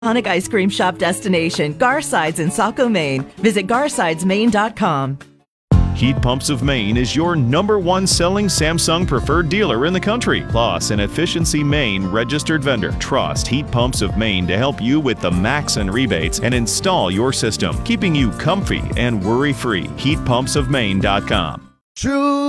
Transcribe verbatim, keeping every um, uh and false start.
Iconic ice cream shop destination, Garsides in Saco, Maine. Visit garsides maine dot com. Heat Pumps of Maine is your number one selling Samsung preferred dealer in the country, plus an Efficiency Maine registered vendor. Trust Heat Pumps of Maine to help you with the max and rebates and install your system, keeping you comfy and worry-free. heat pumps of maine dot com. True